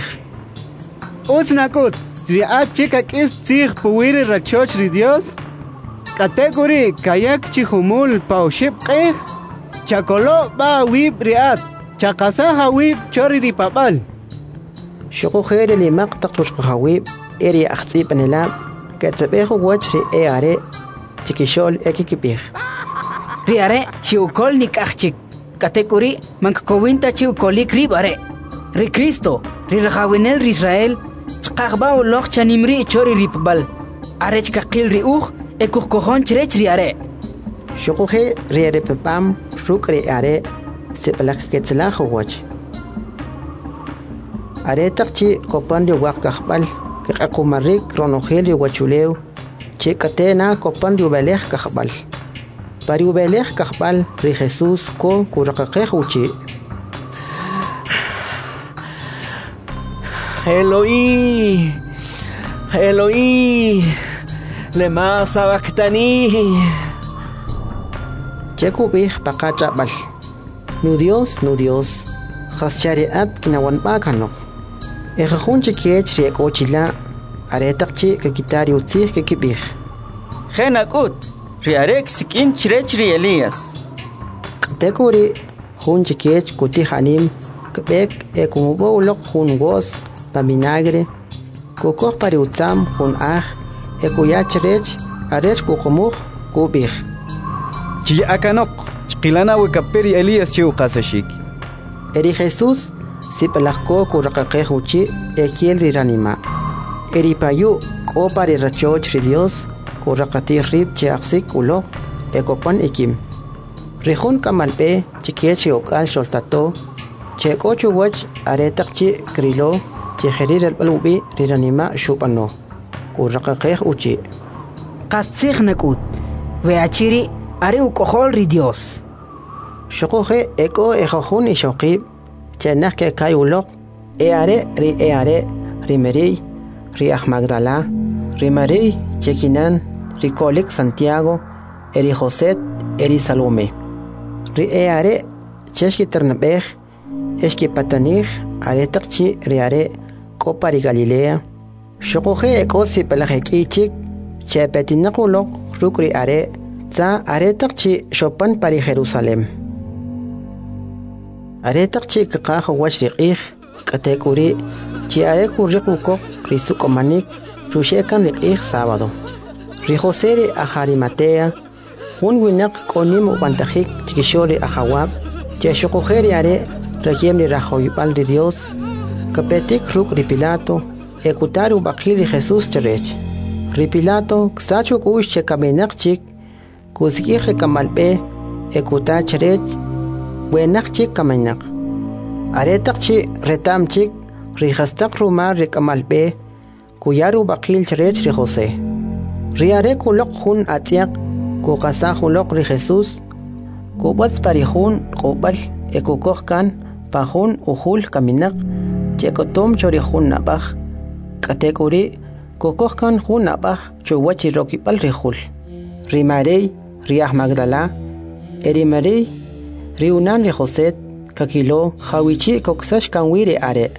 Uznakut riat chikak is tzig puwiri rachoch ri Dios kategori kayak chihumul pauship qeh chakolo ba wib riat chakasaha wib chori ri papal shoko khere li maqtaq tushqawib eri akhti panela katsabehu wach ri eare chikishol ekikibih riare shiukol nikachik kategori mankowinta chiukolik ribare ri Cristo ri rajawinel ri Israel chqaqba uloq chanimri chori ripbal arech kaqil ri uj ekukojon chrech riare shukuhe riare pepam rukri are sepalak ketsalahu wach are takchi kopan ri waq kahbal kaqakumarik ronogel wachuleu chekatena kopan ri belej kahbal pariu belej kahbal ri Jesús ko kuraqaqej uchi Eloí Eloí lema sabactani chekubih paqachapal nu Dios nu Dios khaschariat kinawan bakanok ejajun chikech ri kochila are takchi kakitari utzih kikibih Genakut riarek sikin chrech ri Elías kategori hun chikech kutihanim kbek ekumubo ulok hun gos paminagre kokor pariutzam hun ah ekuya chrech arech kukumuk kubih chi akanok chqilana wekaperi Elías chiu qasashik eri Jesús sipalakko kuraqaqej uchi ekiel riranima eri payu ko pari rachoch ri Dios kuraqati rib chiaqsik ulo ekopan ikim rihun kamalpe chikech okal sholtato cheko chuwach aretaqchi krilo cheherir albalubi riranima shupano kuraqaqej uchi qasig nakut weachiri are ukohol ri Dios shokoje eko ejojun ishoqib chenah ke kayulok eare ri eare ri meri ri Magdala ri Mari chekinan ri kolik Santiago eri Joset eri Salome ri eare cheshki ternabej eski patanij are takchi ri are kopa ri Galilea shokoje eko sipalajekichik chepetinakulok rukri are za are takchi shopan pari Jerusalem are takchi kaqaj wach riqij kategori chi are kurriquko risukomanik rushekan riqij sábado ri José ri Ajarimatea un winak konim ubantajik chikishori ajawab cheshuqojeri are rayem ri rajoypal ri Dios kapetik ruk ri Pilato ekutaru baqil ri Jesús cherech ri Pilato ksachu kush chekamenak chik kuskij ri kamalpe ekuta cherech wenak chik kamenak are takchi retam chik ri hastak rumar ri kamalpe kuyaru baqil cherech ri José ri are kulok hun atiak ku qasa hulok ri Jesús ku bats parihun qobal ekukojkan pahun uhul kaminak chekotom chori hun nabaj kategori kokojkan hun nabaj chuwachi rokipal ri hul ri Marey riah Magdala, eri Mari, riunan ri Joset, kakilo, hawichi koksash kanwiri are.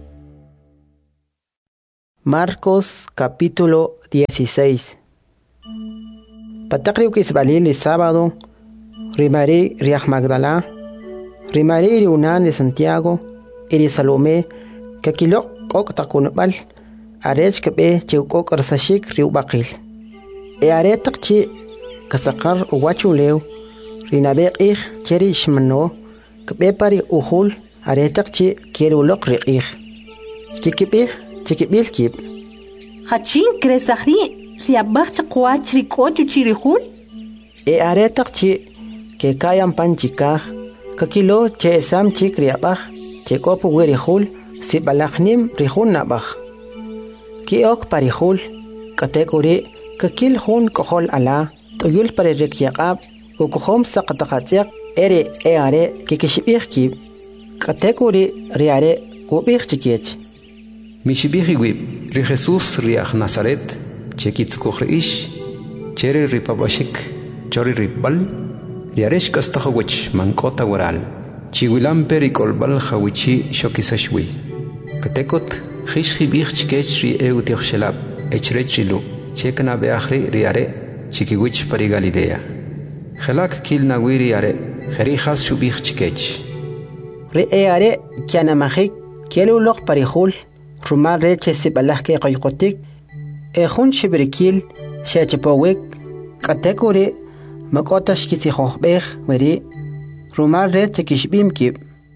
Marcos capítulo dieciséis. Patakriuk isbalil el sábado, rimari riah Magdala, rimari riunan de Santiago, eri Salomé, kakilo kok takunbal, arech kebe chiukok arsashik riubakil. E aretak chi kasakar uwachuleu, rinabek ich cheri shmano, kebe pari uhul, aretak chi kierulok riich. Kikibich, chikibil kib. Hachin kresahri, riabach chakwach rikochu chirihul? E aretak chi ke kayan panchikaj, kakilo che esam chik riabach, che kopu werihul, si balachnim rihun nabach. Ki ok parihul, katekuri, kakil hun kohol ala, tuyul pare rekyaqab, ukohom saqataqatsiaq, ere e are kikishibich kib, katekuri riare kubich chikiech. Mishibich wib, ri Jesus riach Nazaret, chekitzukuch ish, cheri ripabashik, chori ripbal, riaresh kastahawich mankota waral, chiwilam perikolbal hawichi shokisashwi. Katekot, Chish hibich chikech ri eu tioxelab, echrech rilu, chekna beachri riare, chikiwich pari Galilea. Gelak kil nawiri are, gerijas shubich chikech. Ri eare, kiana majik, kielulok parihul, rumar reche sibalahke qaykotik, ejun shibrikil, shechepowik, katekuri, makotash kitzihohbech, weri, rumar reche kishbim kib.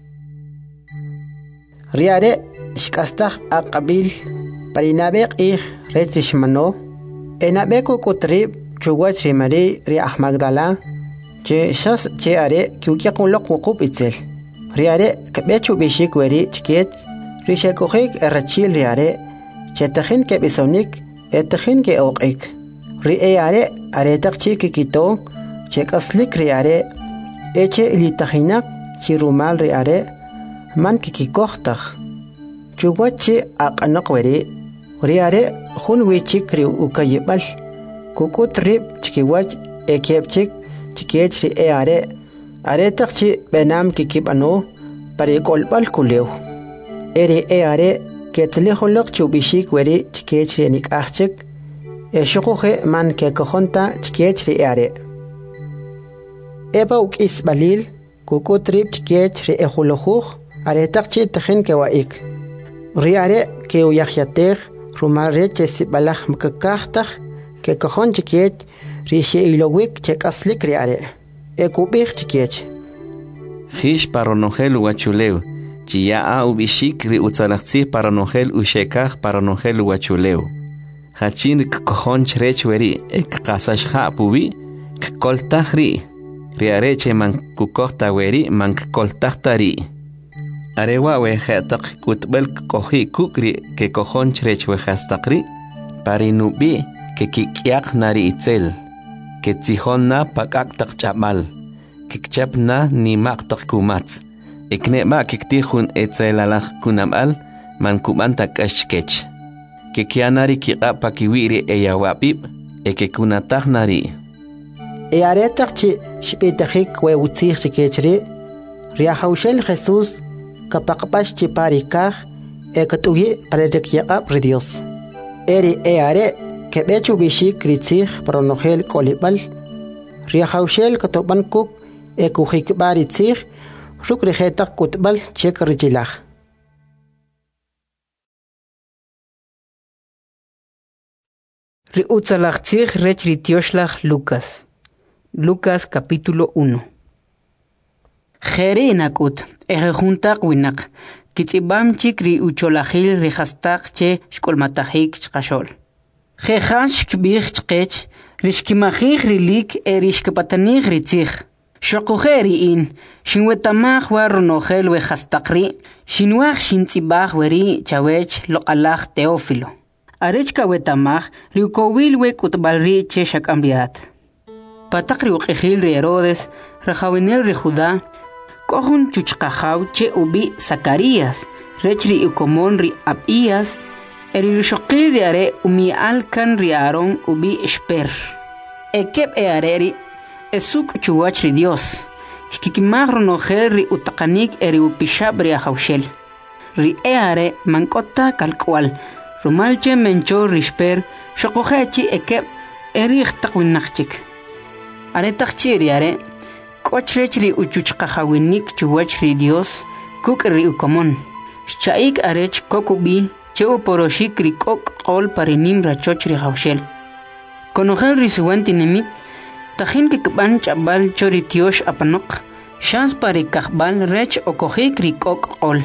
Riare, Shkastach aqabil parinabek ich retrishmano enabeko kutrib chuwach rimari ri Magdala che shas che are kyukyakun lok wuqub itzel riare kabechu bishik weri chket rishakohik erachil riare chetakhin ke bisonik etakhin ke oqik ri are are takchi kikito chekaslik riare eche ilitahinak chirumal riare man kikikohtach Chuwachi aqanoqweri, riare hunwi chikri ukayibal, kukut rib chikiwach ekepchik chikechri eare, aretakchi benam kikibano, parikolbal kulew. Eri eare ketlihulok chubishik weri chikechri nik achik, eshukuhe man kekohonta chikechri eare. Eba uk isbalil, kukut rib chikechri ehulohuch, aretakchi tahin kewaik. Riare ke uyaxyater rumare che sibalaj mkakajtaj ke kojon chikiech rishe ilowik che kaslik riare e kubich chikiech Jish paronogel uachuleu chia a ubishik ri utzalachzi paronogel ushekaj paronogel uachuleu Hachin kojon chrech weri ek kasash ha pubi koltaj ri riare che man kukojta weri man koltaj tari Arewa we khatak kutbel kohi kukri ke kojon chrech we khastakri parinubi ke kikyak nari itzel ke tzihonna pakak tak chamal kikchapna ni mak tak kumats ekne ma kiktihun etzelalach kunamal man kumanta kashkech ke kianari kiqa pakiwiri eyawapib eke kunatah nari e aretak chi shpitahik we utzih chikechri riahaushel Jesus kapaqpash chiparikaj ekatugi parerekyaqab ri Dios. Eri eare kebechu bishik ritzih pronogel kolibal riahaushel katoban kuk ekujikbar itzih ruk rijetak kutbal chek rijilaj. Riutzalachtzih rech ritioshlag Lucas. Lucas capítulo uno. Jere nakut, eje juntak winak, kitzibam chik ri ucholahil ri hastak che shkolmatahik chkashol. Jejash kbich chkech, rishkimahik rilik e rishkapatanik ritzich. Shokujeri in, shinwetamach wa ronogel we hastakri, shinwach shintzibach weri chawech lo alach Teófilo. Arech kawetamach riukowil we kutbalri che shakambiat. Patak riukejil ri Herodes, rajawinel ri Judá, Kohun chuchkajaw che ubi Zacarías, rechri ukomon ri Abías, eri rishokil riare umi alkan riaron ubi Esper. Ekep eareri, esuk chuwach ri Dios kikimag ronogel ri utakanik eri upishab ri ahawshel ri eare mankota kalkwal rumalche mencho risper shokohechi ekeb eri ikhtakwinachik are takchiri are kochrech ri uchuchqahawinik chuwach ri Dios kuk ri ukomon chaik arech kokubi cheu poroshik ri kok qol parinim rachoch ri hawshel konogel ri suwantinimit tajin kikban chabal chori tiosh apanok shans pari kahbal rech okojik ri kok qol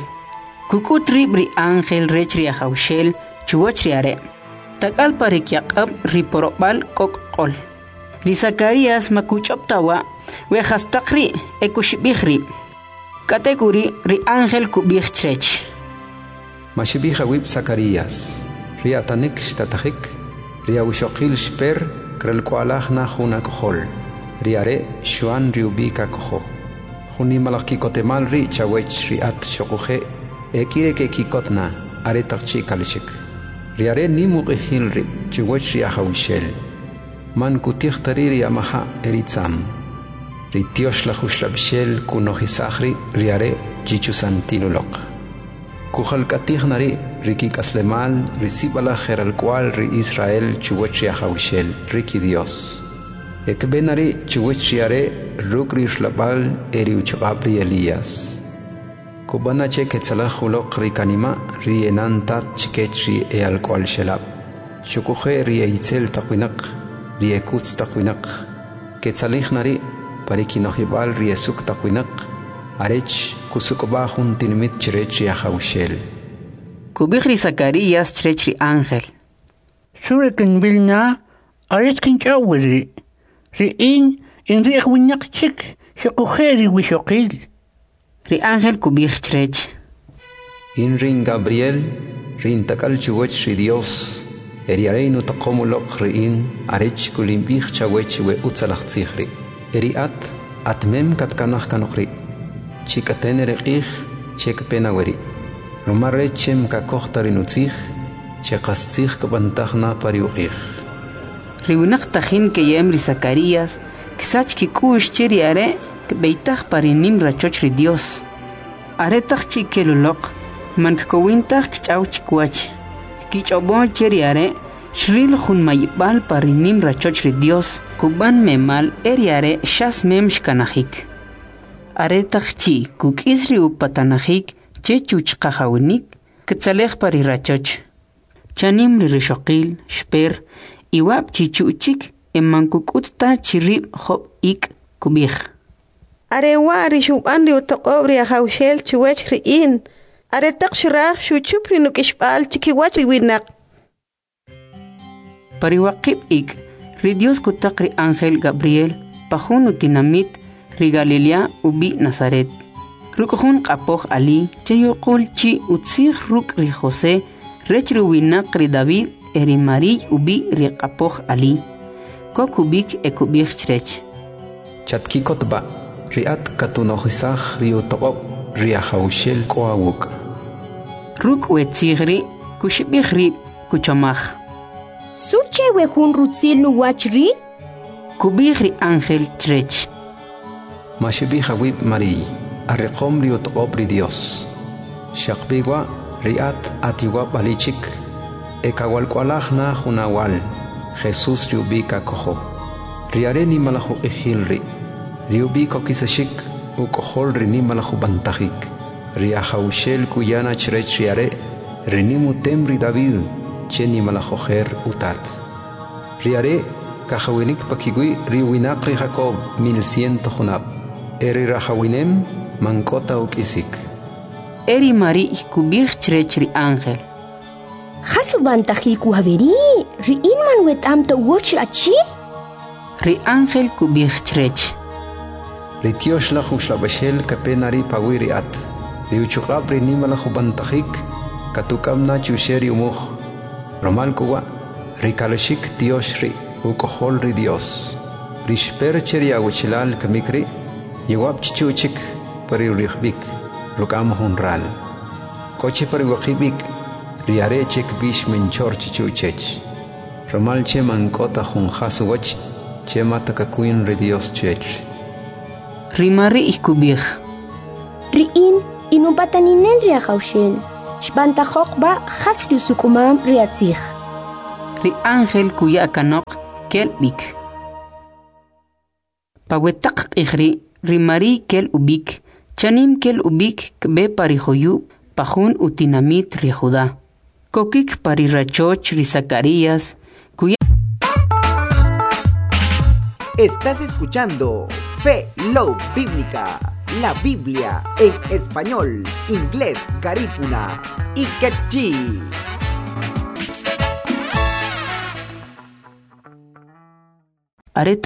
kukut ri bri angel rech ri hawshel chuwach ri are takal pari kyaqab ri porobal kok qol ri Zacarías makuchoptawa we hastakri ekushbihri kategori ri angel kubih chrech Mashibija wib Zacarías ri atanik shtatajik ri awishokil shper krel kualajna juna kohol ri are shuan ri ubika koho juni malaki kotemal ri chawech ri at shokuje ekire ke kikotna are takchi kalishik ri are ni muqihil ri chawech ri ahawishel man kutih tariri amaha eritzam ri tiosh la hushlabshel kunohisahri ri are chichu santinulok kuhal katih nari riki kaslemal risibala geral cual ri Israel chuwech ri ahawishel riki Dios ekbenari chuwech ri are rukri shlabal eri uchabri Elías kubana che ketzalah ulok ri kanima ri enantat chikech ri e al cual shelab chukuje ri eitzel takwinak ri ekutz takwinak ketzalih nari parikinohibal ri esuk takwinak arech kusukba juntinimit chrech ri ahawishel kubih ri Zacarías chrech ri ángel sure ken bilna arech ken chawri ri in in ri khwinyak chik shokujeri wishokil ri ángel kubih chrech in rin Gabriel rin takal chuwech ri Dios eri areinu taqomulok ri in arech kulimbih chawech we utzalach tsikhri eri at atmem katkanach kanokri chikaten reqih chek penaweri romare chem ka kohtarinutsikh chekassikh kabantahna pariuqih riwinaq tajin ke yem ri Zacarías kisach ki kush chiri are ke beitach parinim rachoch ri Dios are tachchi kelulok man kowintach kchaw chikwach kichobon chiri are shril khun maybal parinim rachoch ri Dios kuban memal eriare shas mem shkanahik are tachchi kuk isri upatanahik che chuchqahawinik ketsalej pari rachoch chanim ri rishokil shper iwab chichuchik emankukutta chirib khob ik kubih are wa ri shuban ri utaqob ri ahawshel chuwech ri in are taqshrah shuchup ri nukishbal chikiwach ri winaq pari waqib ik ri Dios kutaq ri ángel Gabriel pajun utinamit ri Galilea ubi Nazaret rukujun qapoj ali chayuqul chi utzig ruk ri José rech ri winaq ri David eri Mari ubi ri qapoj ali kokubik ekubih chrech chatkikotba riat katunohisaj ri utoqob ri ahawishel koawuk ruk wetzigri kushbih ri kuchamaj suche we hun rutzil nu wachri kubih ri ángel chrech mashibija wib Mari arriqom ri utoqob ri Dios shaqbigwa riat atiwa balichik ekawalkwalajna junawal Jesús riubika koho riare ni malajuqihil ri riubiko kisashik ukohol ri ni malajubantajik ri ahawishel kuyana chrech riare rinimutem ri David cheni malajojer utat riare kahawinik pakigui ri winaq ri Jacob mil ciento junab eri rahawinem mankota ukisik eri Mari kubih chrech ri ángel Hasubantahi kuhaveri ri inman wetam to watch achi ri ángel kubih chrech ri tiosh la hushlabashel kapenari pawiri at ri uchukab ri nimala hubantajik katukam na chusheri umuj romal kuwa ri kalashik tiosh ri ukohol ri Dios ri shper cheri awichilal kamikri yewab chichuchik pari rihbik rukam honral koche pari waqibik riare chek bish menchor chichuchech romal che mankota hun hasuwach chema takakuin ri Dios chech. Rimari ikubij. Riin inupataninel riakaushel. Shbanta hokba hasri sukumam riatzich. Ri ángel kuya kanok kel bik. Pawetak ikhri rimari kel ubik. Chanim kel ubik kbe parijoyu pajun utinamit ri Judá. Kokik pari rachoch ri Zacarías. Estás escuchando Fe Low Bíblica, la Biblia en español, inglés, garífuna y quechí. Areta